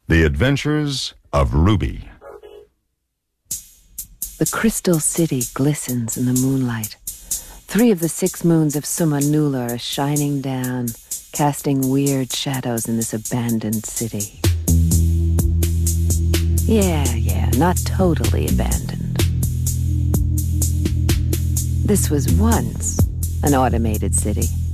The Adventures of Ruby. The crystal city glistens in the moonlight. 3 of the 6 moons of Suma Nula are shining down, casting weird shadows in this abandoned city. Yeah, not totally abandoned. This was once an automated city.